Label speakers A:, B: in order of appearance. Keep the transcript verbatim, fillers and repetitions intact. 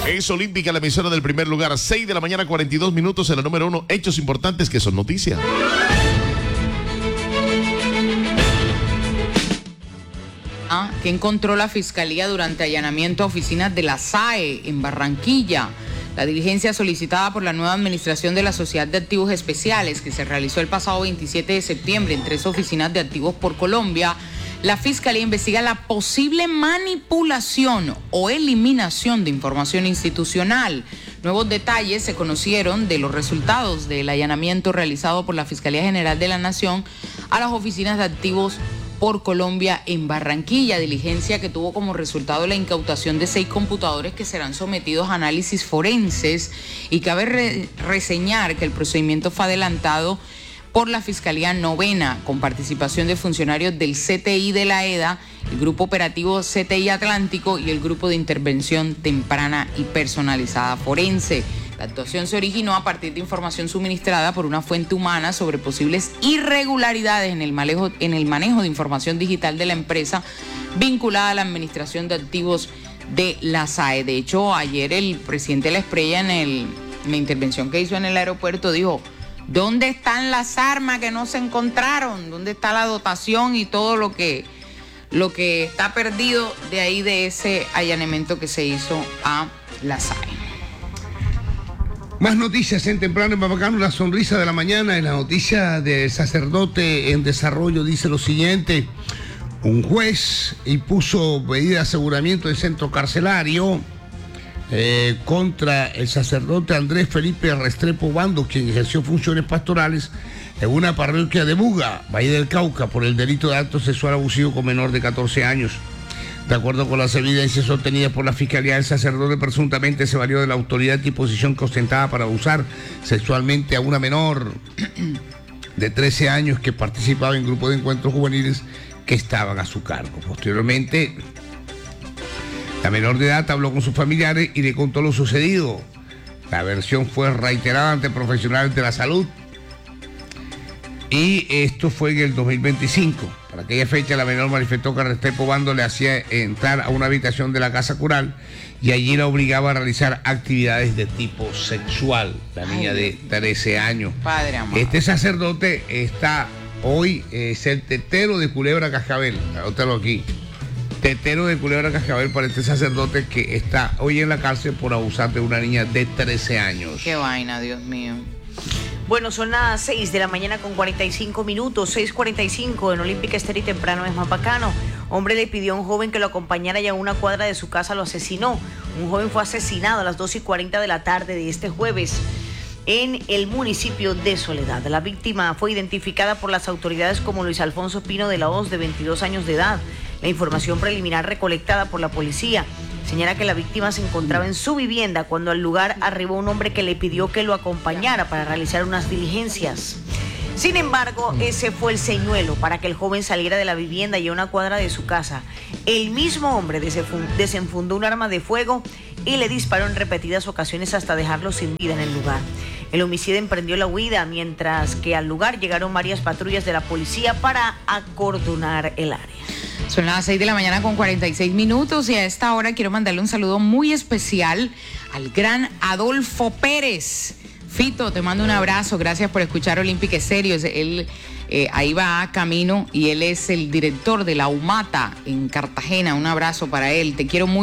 A: Es Olímpica, la emisora del primer lugar. seis de la mañana, cuarenta y dos minutos en la número uno. Hechos importantes que son noticia.
B: Que encontró la Fiscalía durante allanamiento a oficinas de la S A E en Barranquilla. La diligencia solicitada por la nueva administración de la Sociedad de Activos Especiales, que se realizó el pasado veintisiete de septiembre en tres oficinas de activos por Colombia, la Fiscalía investiga la posible manipulación o eliminación de información institucional. Nuevos detalles se conocieron de los resultados del allanamiento realizado por la Fiscalía General de la Nación a las oficinas de activos por Colombia en Barranquilla, diligencia que tuvo como resultado la incautación de seis computadores que serán sometidos a análisis forenses, y cabe re- reseñar que el procedimiento fue adelantado por la Fiscalía Novena, con participación de funcionarios del C T I de la E D A, el Grupo Operativo C T I Atlántico y el Grupo de Intervención Temprana y Personalizada Forense. La actuación se originó a partir de información suministrada por una fuente humana sobre posibles irregularidades en el manejo, en el manejo de información digital de la empresa vinculada a la administración de activos de la S A E. De hecho, ayer el presidente de la Esprella, en, el, en la intervención que hizo en el aeropuerto, dijo: ¿dónde están las armas que no se encontraron? ¿Dónde está la dotación y todo lo que, lo que está perdido de ahí, de ese allanamiento que se hizo a la S A E?
C: Más noticias en Temprano en Mapacano, la sonrisa de la mañana. En la noticia del sacerdote en desarrollo dice lo siguiente: un juez impuso medida de aseguramiento de centro carcelario eh, contra el sacerdote Andrés Felipe Restrepo Bando, quien ejerció funciones pastorales en una parroquia de Buga, Valle del Cauca, por el delito de acto sexual abusivo con menor de catorce años. De acuerdo con las evidencias obtenidas por la Fiscalía, el sacerdote presuntamente se valió de la autoridad y posición que ostentaba para abusar sexualmente a una menor de trece años que participaba en grupos de encuentros juveniles que estaban a su cargo. Posteriormente, la menor de edad habló con sus familiares y le contó lo sucedido. La versión fue reiterada ante profesionales de la salud. Y esto fue en el dos mil veinticinco. Para aquella fecha, la menor manifestó que Restrepo Bando le hacía entrar a una habitación de la casa cural y allí la obligaba a realizar actividades de tipo sexual. La niña Ay, de trece años.
B: Padre amado.
C: Este sacerdote está hoy, es el tetero de Culebra Cascabel. Anótalo aquí. Tetero de Culebra Cascabel para este sacerdote que está hoy en la cárcel por abusar de una niña de trece años.
B: Qué vaina, Dios mío.
D: Bueno, son las seis de la mañana con cuarenta y cinco minutos, seis cuarenta y cinco en Olímpica Estéreo y Temprano es Mapacano. Hombre le pidió a un joven que lo acompañara y a una cuadra de su casa lo asesinó. Un joven fue asesinado a las dos y cuarenta de la tarde de este jueves en el municipio de Soledad. La víctima fue identificada por las autoridades como Luis Alfonso Pino de la Hoz, de veintidós años de edad. La información preliminar recolectada por la policía señala que la víctima se encontraba en su vivienda cuando al lugar arribó un hombre que le pidió que lo acompañara para realizar unas diligencias. Sin embargo, ese fue el señuelo para que el joven saliera de la vivienda y a una cuadra de su casa. El mismo hombre desenfundó un arma de fuego y le disparó en repetidas ocasiones hasta dejarlo sin vida en el lugar. El homicida emprendió la huida, mientras que al lugar llegaron varias patrullas de la policía para acordonar el área.
B: Son las seis de la mañana con cuarenta y seis minutos y a esta hora quiero mandarle un saludo muy especial al gran Adolfo Pérez. Fito, te mando un abrazo, gracias por escuchar Olímpica Estéreo. Él eh, ahí va a camino y él es el director de la UMATA en Cartagena. Un abrazo para él, te quiero mucho.